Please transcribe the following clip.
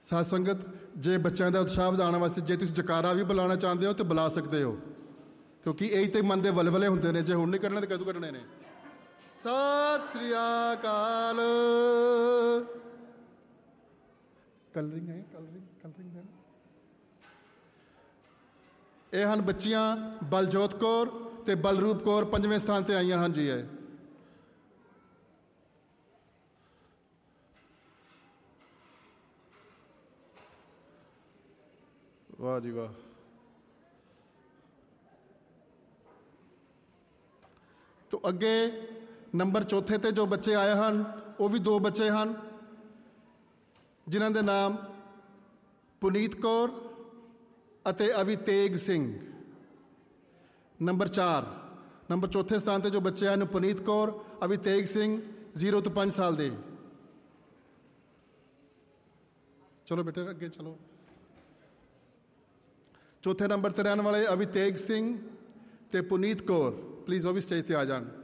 ਸਾਧ ਸੰਗਤ, ਜੇ ਬੱਚਿਆਂ ਦਾ ਉਤਸ਼ਾਹ ਵਧਾਉਣ ਵਾਸਤੇ ਜੇ ਤੁਸੀਂ ਜਕਾਰਾ ਵੀ ਬੁਲਾਉਣਾ ਚਾਹੁੰਦੇ ਹੋ ਤਾਂ ਬੁਲਾ ਸਕਦੇ ਹੋ, ਕਿਉਂਕਿ ਇਹੀ ਤੇ ਮਨ ਦੇ ਵਲਵਲੇ ਹੁੰਦੇ ਨੇ। ਜੇ ਹੁਣ ਨਹੀਂ ਕੱਢਣੇ ਤਾਂ ਕਦੋਂ ਕੱਢਣੇ ਨੇ? ਸਤਿ ਸ੍ਰੀ ਅਕਾਲ। ਕਲਰਿੰਗ ਹੈ, ਕਲਰਿੰਗ ਹੈ। ਇਹ ਹਨ ਬੱਚੀਆਂ ਬਲਜੋਤ ਕੌਰ ਤੇ ਬਲਰੂਪ ਕੌਰ, 5ਵੇਂ ਸਥਾਨ ਤੇ ਆਈਆਂ ਹਨ ਜੀ। ਇਹ ਵਾਹ ਜੀ ਵਾਹ। ਤੋ ਅੱਗੇ ਨੰਬਰ 4 ਤੇ ਜੋ ਬੱਚੇ ਆਏ ਹਨ ਉਹ ਵੀ 2 ਬੱਚੇ ਹਨ ਜਿਨ੍ਹਾਂ ਦੇ ਨਾਮ ਪੁਨੀਤ ਕੌਰ ਅਤੇ ਅਵਿਤੇਗ ਸਿੰਘ। ਨੰਬਰ 4 ਨੰਬਰ 4ਥੇ ਸਥਾਨ ਤੇ ਜੋ ਬੱਚੇ ਹਨ ਪੁਨੀਤ ਕੌਰ, ਅਵਿਤੇਗ ਸਿੰਘ, 0 ਤੋਂ 5 ਸਾਲ ਦੇ। ਚਲੋ ਬੇਟੇ ਅੱਗੇ ਚਲੋ। ਚੌਥੇ ਨੰਬਰ ਤੇ ਰਹਿਣ ਵਾਲੇ ਅਵਿਤੇਗ ਸਿੰਘ ਤੇ ਪੁਨੀਤ ਕੌਰ, ਪਲੀਜ਼ ਉਹ ਵੀ ਸਟੇਜ ਤੇ ਆ ਜਾਣ।